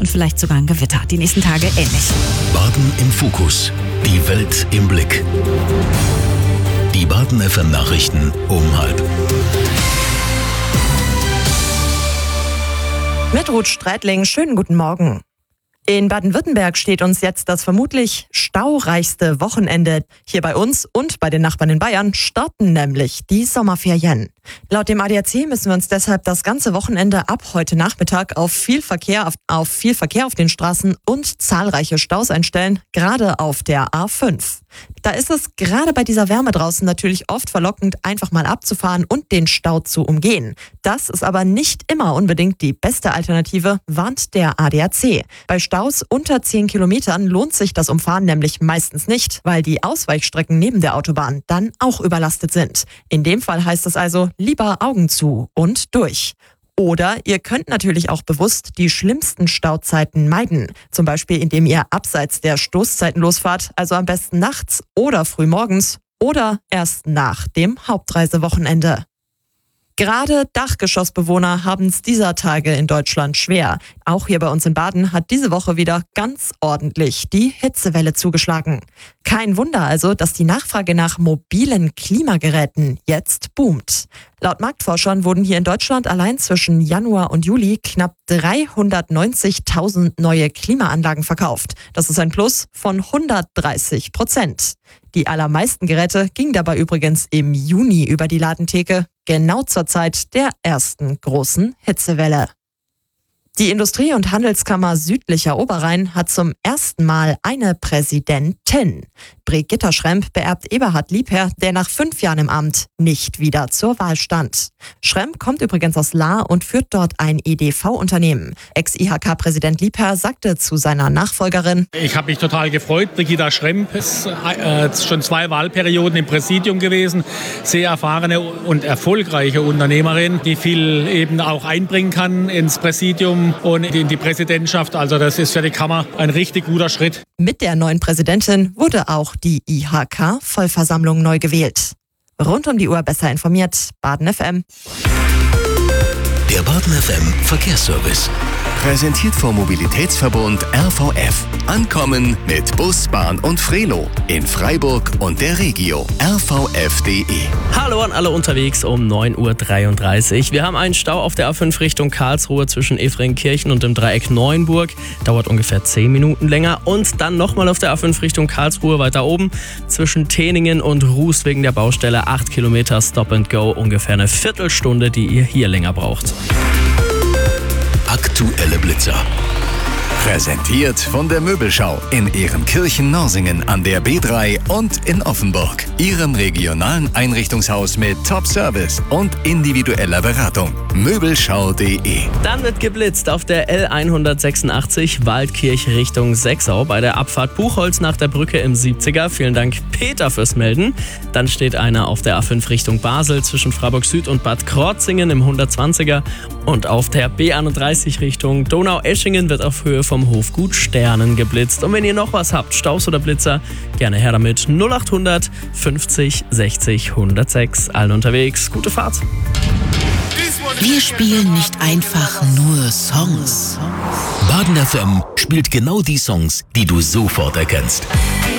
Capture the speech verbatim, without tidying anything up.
und vielleicht sogar ein Gewitter. Die nächsten Tage ähnlich. Baden im Fokus. Die Welt im Blick. Die Baden F M Nachrichten um halb. Mit Ruth Streitling, schönen guten Morgen. In Baden-Württemberg steht uns jetzt das vermutlich staureichste Wochenende. Hier bei uns und bei den Nachbarn in Bayern starten nämlich die Sommerferien. Laut dem A D A C müssen wir uns deshalb das ganze Wochenende ab heute Nachmittag auf viel Verkehr auf, auf viel Verkehr auf den Straßen und zahlreiche Staus einstellen, gerade auf der A fünf. Da ist es gerade bei dieser Wärme draußen natürlich oft verlockend, einfach mal abzufahren und den Stau zu umgehen. Das ist aber nicht immer unbedingt die beste Alternative, warnt der A D A C. Bei Staus unter zehn Kilometern lohnt sich das Umfahren nämlich meistens nicht, weil die Ausweichstrecken neben der Autobahn dann auch überlastet sind. In dem Fall heißt es also, lieber Augen zu und durch. Oder ihr könnt natürlich auch bewusst die schlimmsten Stauzeiten meiden. Zum Beispiel, indem ihr abseits der Stoßzeiten losfahrt, also am besten nachts oder frühmorgens oder erst nach dem Hauptreisewochenende. Gerade Dachgeschossbewohner haben es dieser Tage in Deutschland schwer. Auch hier bei uns in Baden hat diese Woche wieder ganz ordentlich die Hitzewelle zugeschlagen. Kein Wunder also, dass die Nachfrage nach mobilen Klimageräten jetzt boomt. Laut Marktforschern wurden hier in Deutschland allein zwischen Januar und Juli knapp dreihundertneunzigtausend neue Klimaanlagen verkauft. Das ist ein Plus von hundertdreißig Prozent. Die allermeisten Geräte gingen dabei übrigens im Juni über die Ladentheke, genau zur Zeit der ersten großen Hitzewelle. Die Industrie- und Handelskammer Südlicher Oberrhein hat zum ersten Mal eine Präsidentin. Brigitta Schremp beerbt Eberhard Liebherr, der nach fünf Jahren im Amt nicht wieder zur Wahl stand. Schremp kommt übrigens aus Lahr und führt dort ein E D V-Unternehmen. Ex-I H K-Präsident Liebherr sagte zu seiner Nachfolgerin: Ich habe mich total gefreut. Brigitta Schremp ist äh, schon zwei Wahlperioden im Präsidium gewesen. Sehr erfahrene und erfolgreiche Unternehmerin, die viel eben auch einbringen kann ins Präsidium und in die Präsidentschaft. Also das ist für die Kammer ein richtig guter Schritt. Mit der neuen Präsidentin wurde auch die I H K-Vollversammlung neu gewählt. Rund um die Uhr besser informiert, Baden F M. Der Baden F M Verkehrsservice. Präsentiert vom Mobilitätsverbund R V F. Ankommen mit Bus, Bahn und Frelo in Freiburg und der Regio. R V F punkt de. Hallo an alle unterwegs um neun Uhr dreiunddreißig. Wir haben einen Stau auf der A fünf Richtung Karlsruhe zwischen Efringkirchen und dem Dreieck Neuenburg. Dauert ungefähr zehn Minuten länger. Und dann nochmal auf der A fünf Richtung Karlsruhe weiter oben zwischen Teningen und Ruß wegen der Baustelle. acht Kilometer Stop and Go. Ungefähr eine Viertelstunde, die ihr hier länger braucht. Aktuelle Blitzer. Präsentiert von der Möbelschau in Ehrenkirchen-Norsingen an der B drei und in Offenburg. Ihrem regionalen Einrichtungshaus mit Top-Service und individueller Beratung. Möbelschau punkt de. Dann wird geblitzt auf der L hundertsechsundachtzig Waldkirch Richtung Sechsau bei der Abfahrt Buchholz nach der Brücke im siebziger. Vielen Dank, Peter, fürs Melden. Dann steht einer auf der A fünf Richtung Basel zwischen Freiburg Süd und Bad Krozingen im hundertzwanziger. Und auf der B einunddreißig Richtung Donaueschingen wird auf Höhe vom Hofgut Sternen geblitzt. Und wenn ihr noch was habt, Staus oder Blitzer, gerne her damit. null achthundert fünfzig sechzig hundertsechs. Allen unterwegs, gute Fahrt. Wir spielen nicht einfach nur Songs. Baden F M spielt genau die Songs, die du sofort erkennst.